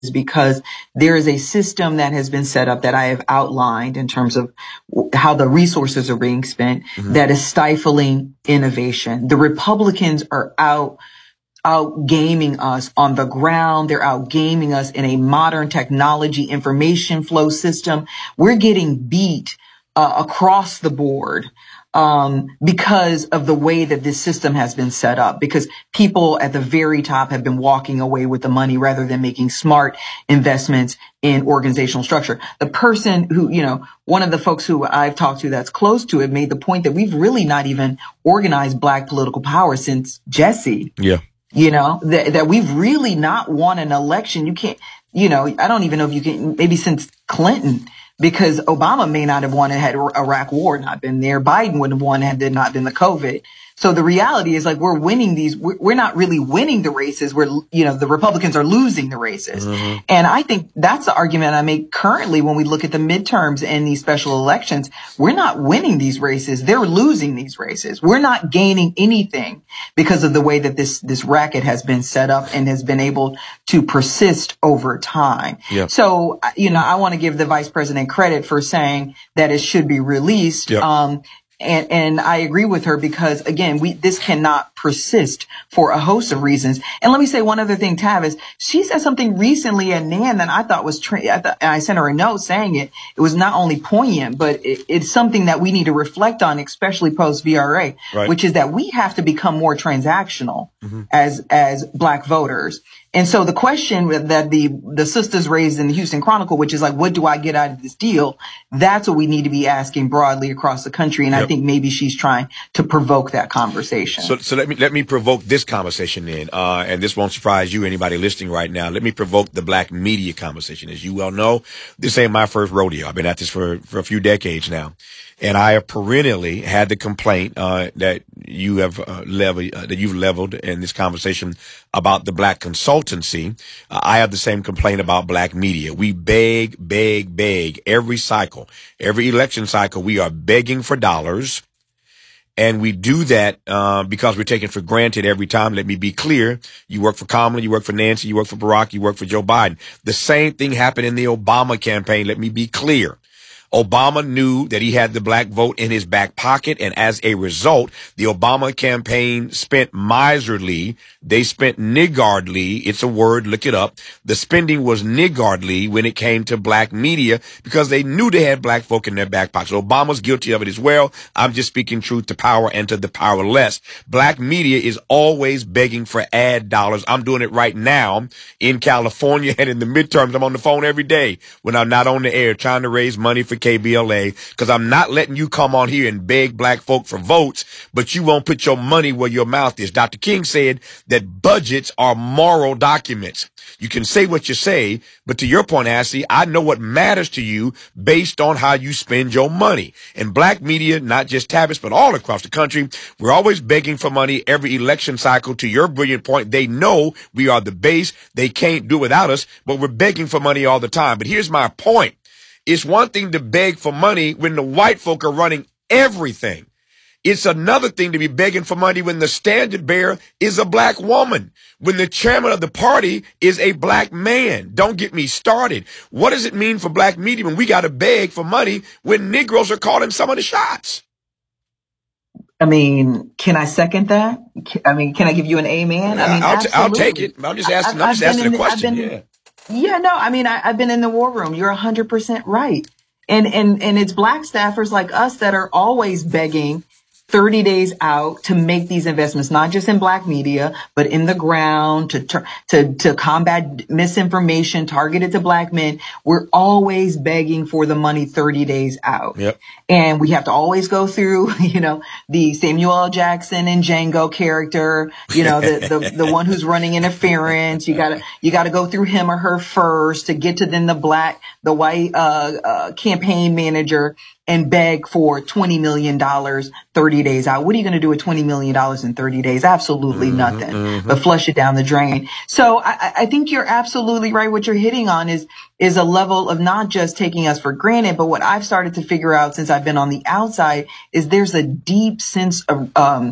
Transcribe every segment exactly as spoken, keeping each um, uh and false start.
because there is a system that has been set up that I have outlined in terms of how the resources are being spent mm-hmm. that is stifling innovation. The Republicans are out out gaming us on the ground. They're out gaming us in a modern technology information flow system. We're getting beat uh, across the board um because of the way that this system has been set up, because people at the very top have been walking away with the money rather than making smart investments in organizational structure. The person who, you know, one of the folks who I've talked to that's close to it made the point that we've really not even organized Black political power since Jesse. Yeah. You know, that, that we've really not won an election. You can't, you know, I don't even know if you can, maybe since Clinton, because Obama may not have won had Iraq war not been there. Biden would have won had there not been the COVID. So the reality is, like, we're winning these. We're, we're not really winning the races. We're, you know, the Republicans are losing the races. Mm-hmm. And I think that's the argument I make currently when we look at the midterms and these special elections. We're not winning these races. They're losing these races. We're not gaining anything because of the way that this, this racket has been set up and has been able to persist over time. Yep. So, you know, I want to give the vice president credit for saying that it should be released. Yep. Um, And, and I agree with her because, again, we, this cannot persist for a host of reasons. And let me say one other thing, Tavis. She said something recently at NAN that I thought was, tra- I, th- I sent her a note saying it. It was not only poignant, but it, it's something that we need to reflect on, especially post V R A, right. which is that we have to become more transactional mm-hmm. as, as Black voters. And so the question that the, the sisters raised in the Houston Chronicle, which is like, what do I get out of this deal? That's what we need to be asking broadly across the country. And yep. I think maybe she's trying to provoke that conversation. So, so let me, let me provoke this conversation then. Uh, and this won't surprise you, anybody listening right now. Let me provoke the Black media conversation. As you well know, this ain't my first rodeo. I've been at this for, for a few decades now. And I have perennially had the complaint uh, that you have uh, leveled, uh, that you've leveled in this conversation about the Black consultancy. Uh, I have the same complaint about Black media. We beg, beg, beg every cycle, every election cycle. We are begging for dollars, and we do that uh, because we're taking for granted every time. Let me be clear: you work for Kamala, you work for Nancy, you work for Barack, you work for Joe Biden. The same thing happened in the Obama campaign. Let me be clear. Obama knew that he had the Black vote in his back pocket, and as a result, the Obama campaign spent miserly. They spent niggardly. It's a word, look it up. The spending was niggardly when it came to Black media because they knew they had Black folk in their back pockets. Obama's guilty of it as well. I'm just speaking truth to power and to the powerless. Black media is always begging for ad dollars. I'm doing it right now in California and in the midterms. I'm on the phone every day when I'm not on the air trying to raise money for K B L A, because I'm not letting you come on here and beg Black folk for votes, but you won't put your money where your mouth is. Doctor King said that budgets are moral documents. You can say what you say, but to your point, Ashley, I know what matters to you based on how you spend your money. And Black media, not just Tavis, but all across the country, we're always begging for money every election cycle. To your brilliant point, they know we are the base. They can't do without us, but we're begging for money all the time. But here's my point. It's one thing to beg for money when the white folk are running everything. It's another thing to be begging for money when the standard bearer is a Black woman, when the chairman of the party is a Black man. Don't get me started. What does it mean for Black media when we got to beg for money when Negroes are calling some of the shots? I mean, can I second that? I mean, can I give you an amen? I mean, I'll, t- I'll take it. I'm just asking, I, I'm just asking a question. The, yeah. Yeah, no, I mean, I, I've been in the war room. You're one hundred percent right. And, and, and it's Black staffers like us that are always begging thirty days out to make these investments, not just in Black media, but in the ground to, to, to combat misinformation targeted to Black men. We're always begging for the money thirty days out. Yep. And we have to always go through, you know, the Samuel L. Jackson and Django character, you know, the, the, the one who's running interference. You gotta, you gotta go through him or her first to get to then the Black, the white, uh, uh, campaign manager and beg for twenty million dollars thirty days out. What are you going to do with twenty million dollars in thirty days? Absolutely mm-hmm, nothing, mm-hmm. but flush it down the drain. So I, I think you're absolutely right. What you're hitting on is, is a level of not just taking us for granted, but what I've started to figure out since I've been on the outside is there's a deep sense of, um,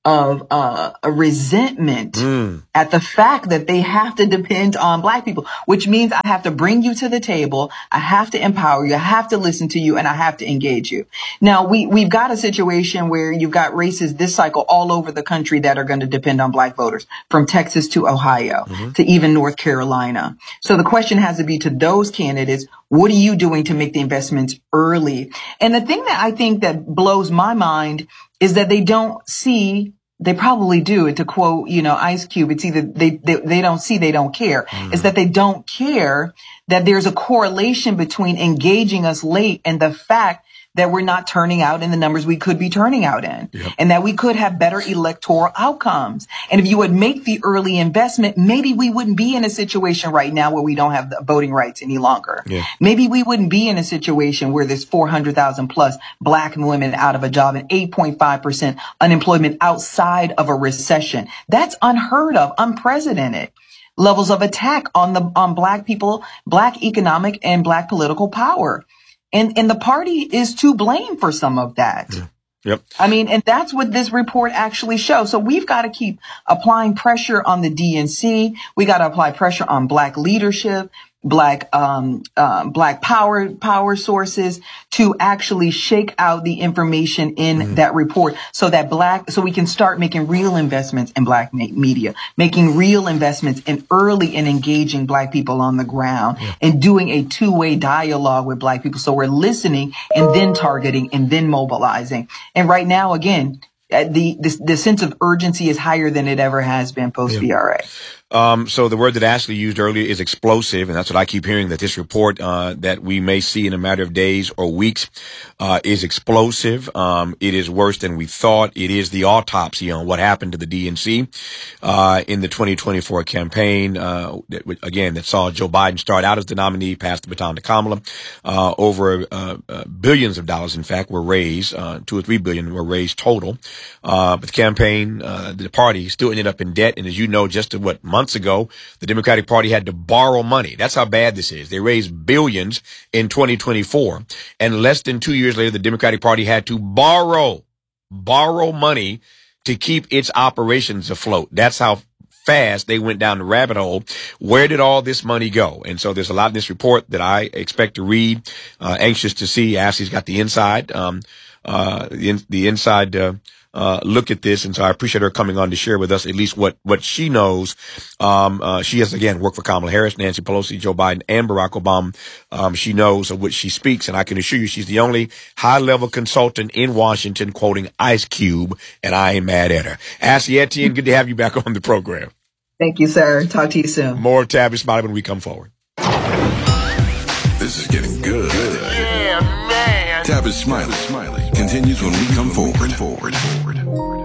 of uh, a resentment Mm. at the fact that they have to depend on black people, which means I have to bring you to the table. I have to empower you. I have to listen to you, and I have to engage you. Now, we, we've got a situation where you've got races this cycle all over the country that are going to depend on black voters, from Texas to Ohio Mm-hmm. to even North Carolina. So the question has to be to those candidates, what are you doing to make the investments early? And the thing that I think that blows my mind is that they don't see, they probably do, to quote, you know, Ice Cube, it's either they, they, they don't see, they don't care. Mm. It's that they don't care that there's a correlation between engaging us late and the fact that we're not turning out in the numbers we could be turning out in, yep. and that we could have better electoral outcomes. And if you would make the early investment, maybe we wouldn't be in a situation right now where we don't have the voting rights any longer. Yeah. Maybe we wouldn't be in a situation where there's four hundred thousand plus black women out of a job and eight point five percent unemployment outside of a recession. That's unheard of, unprecedented levels of attack on the, on black people, black economic and black political power. And, and the party is to blame for some of that. Yeah. Yep. I mean, and that's what this report actually shows. So we've got to keep applying pressure on the D N C. We got to apply pressure on black leadership, black, um, uh, black power, power sources to actually shake out the information in mm-hmm. that report so that black, so we can start making real investments in black me- media, making real investments in early and engaging black people on the ground yeah. and doing a two-way dialogue with black people. So we're listening and then targeting and then mobilizing. And right now, again, the, the, the sense of urgency is higher than it ever has been post V R A. Yeah. Um, so the word that Ashley used earlier is explosive, and that's what I keep hearing, that this report, uh, that we may see in a matter of days or weeks, uh, is explosive. Um, it is worse than we thought. It is the autopsy on what happened to the D N C, uh, in the twenty twenty-four campaign, uh, that, again, that saw Joe Biden start out as the nominee, pass the baton to Kamala. Uh, over, uh, uh, billions of dollars, in fact, were raised, uh, two or three billion were raised total. Uh, but the campaign, uh, the party still ended up in debt. And as you know, just what months ago, the Democratic Party had to borrow money. That's how bad this is. They raised billions in twenty twenty-four, and less than two years later, the Democratic Party had to borrow, borrow money to keep its operations afloat. That's how fast they went down the rabbit hole. Where did all this money go? And so there's a lot in this report that I expect to read, uh, anxious to see. Ashley's got the inside, um, uh, the, in, the inside, uh, Uh, look at this. And so I appreciate her coming on to share with us at least what, what she knows. Um, uh, she has, again, worked for Kamala Harris, Nancy Pelosi, Joe Biden, and Barack Obama. Um, she knows of what she speaks. And I can assure you she's the only high level consultant in Washington quoting Ice Cube. And I ain't mad at her. Ashley Etienne, good to have you back on the program. Thank you, sir. Talk to you soon. More Tabby Smiley when we come forward. This is getting good. Yeah, man. Tabby Smiley. Smiley continues when we come forward. Forward. Forward.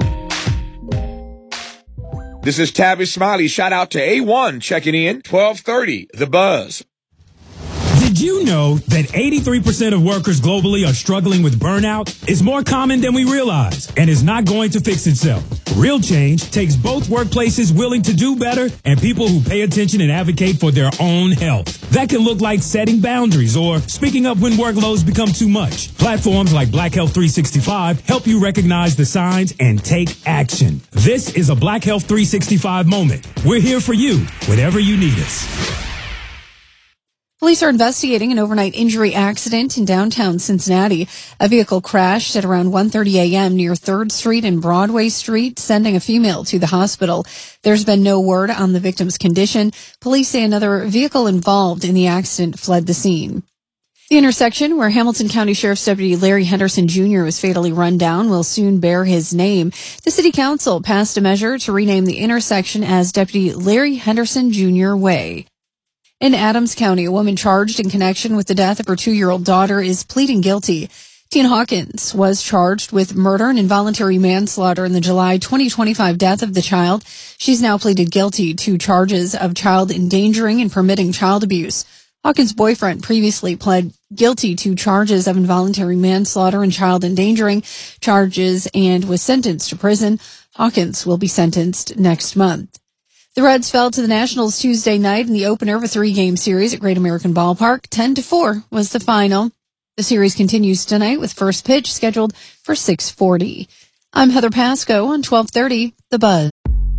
This is Tabby Smiley. Shout out to A one checking in. twelve thirty, The Buzz. Did you know that eighty-three percent of workers globally are struggling with burnout? It's more common than we realize and is not going to fix itself. Real change takes both workplaces willing to do better and people who pay attention and advocate for their own health. That can look like setting boundaries or speaking up when workloads become too much. Platforms like Black Health three sixty-five help you recognize the signs and take action. This is a Black Health three sixty-five moment. We're here for you whenever you need us. Police are investigating an overnight injury accident in downtown Cincinnati. A vehicle crashed at around one thirty a.m. near third Street and Broadway Street, sending a female to the hospital. There's been no word on the victim's condition. Police say another vehicle involved in the accident fled the scene. The intersection where Hamilton County Sheriff's Deputy Larry Henderson Junior was fatally run down will soon bear his name. The City Council passed a measure to rename the intersection as Deputy Larry Henderson Junior Way. In Adams County, a woman charged in connection with the death of her two-year-old daughter is pleading guilty. Tina Hawkins was charged with murder and involuntary manslaughter in the July twenty twenty-five death of the child. She's now pleaded guilty to charges of child endangering and permitting child abuse. Hawkins' boyfriend previously pled guilty to charges of involuntary manslaughter and child endangering charges and was sentenced to prison. Hawkins will be sentenced next month. The Reds fell to the Nationals Tuesday night in the opener of a three-game series at Great American Ballpark. ten to four was the final. The series continues tonight with first pitch scheduled for six forty. I'm Heather Pasco on twelve thirty The Buzz.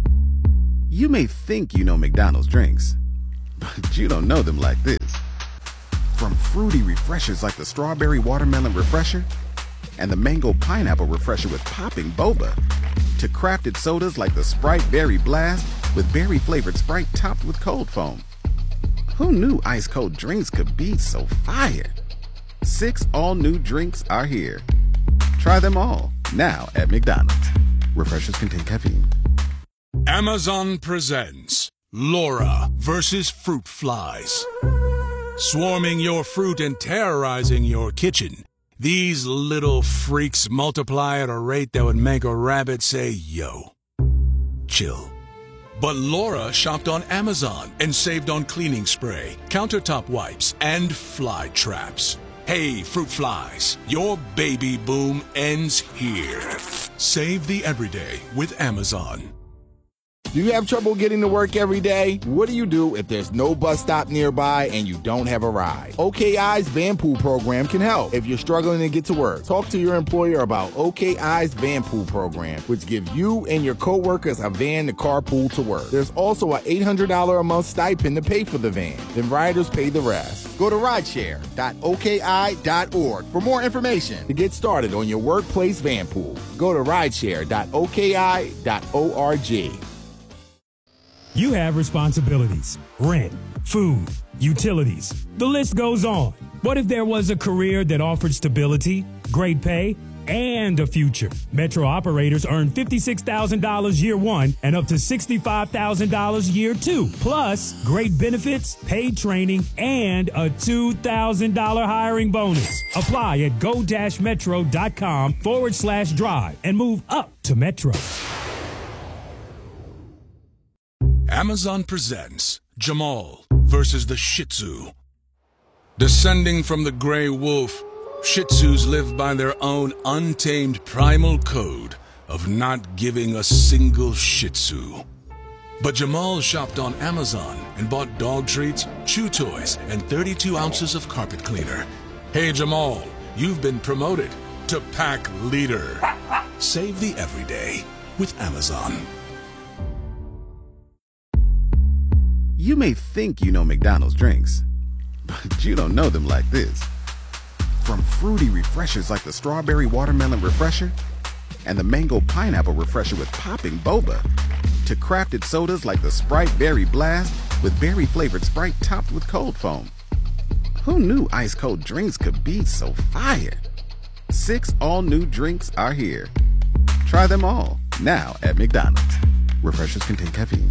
You may think you know McDonald's drinks, but you don't know them like this. From fruity refreshers like the Strawberry Watermelon Refresher and the Mango Pineapple Refresher with popping boba, to crafted sodas like the Sprite Berry Blast with berry-flavored Sprite topped with cold foam. Who knew ice-cold drinks could be so fire? Six all-new drinks are here. Try them all, now at McDonald's. Refreshers contain caffeine. Amazon presents Laura versus Fruit Flies. Swarming your fruit and terrorizing your kitchen, these little freaks multiply at a rate that would make a rabbit say, yo. Chill. But Laura shopped on Amazon and saved on cleaning spray, countertop wipes, and fly traps. Hey, fruit flies, your baby boom ends here. Save the everyday with Amazon. Do you have trouble getting to work every day? What do you do if there's no bus stop nearby and you don't have a ride? O K I's Van Pool program can help if you're struggling to get to work. Talk to your employer about O K I's Van Pool program, which gives you and your coworkers a van to carpool to work. There's also an eight hundred dollars a month stipend to pay for the van. Then riders pay the rest. Go to rideshare dot O K I dot org for more information to get started on your workplace van pool. Go to rideshare dot O K I dot org. You have responsibilities, rent, food, utilities. The list goes on. What if there was a career that offered stability, great pay, and a future? Metro operators earn fifty-six thousand dollars year one and up to sixty-five thousand dollars year two. Plus, great benefits, paid training, and a two thousand dollars hiring bonus. Apply at go-metro.com forward slash drive and move up to Metro. Amazon presents Jamal versus the Shih Tzu. Descending from the gray wolf, Shih Tzus live by their own untamed primal code of not giving a single Shih Tzu. But Jamal shopped on Amazon and bought dog treats, chew toys, and thirty-two ounces of carpet cleaner. Hey Jamal, you've been promoted to pack leader. Save the everyday with Amazon. You may think you know McDonald's drinks, but you don't know them like this. From fruity refreshers like the Strawberry Watermelon Refresher and the Mango Pineapple Refresher with popping boba, to crafted sodas like the Sprite Berry Blast with berry-flavored Sprite topped with cold foam. Who knew ice-cold drinks could be so fire? Six all-new drinks are here. Try them all, now at McDonald's. Refreshers contain caffeine.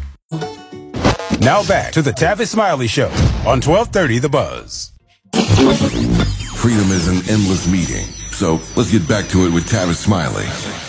Now back to the Tavis Smiley Show on twelve thirty The Buzz. Freedom is an endless meeting, so let's get back to it with Tavis Smiley.